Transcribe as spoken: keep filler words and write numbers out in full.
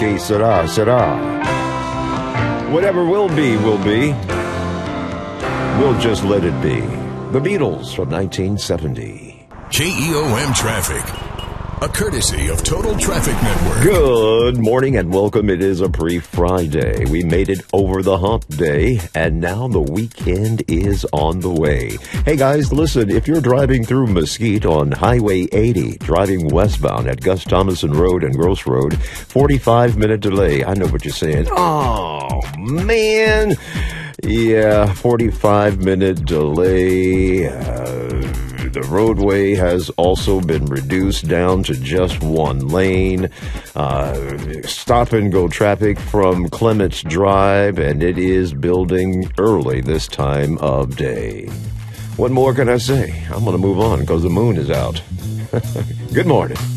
Que sera, sera. Whatever will be, will be. We'll just let it be. The Beatles from nineteen seventy. K E O M Traffic, a courtesy of Total Traffic Network. Good morning and welcome. It is a pre-Friday. We made it over the hump day, and now the weekend is on the way. Hey guys, listen, if you're driving through Mesquite on Highway eighty, driving westbound at Gus Thomason Road and Gross Road, forty-five minute delay. I know what you're saying. Oh, man. Yeah, forty-five minute delay. Uh, the roadway has also been reduced down to just one lane. Uh, stop and go traffic from Clements Drive, and it is building early this time of day. What more can I say? I'm going to move on because the moon is out. Good morning.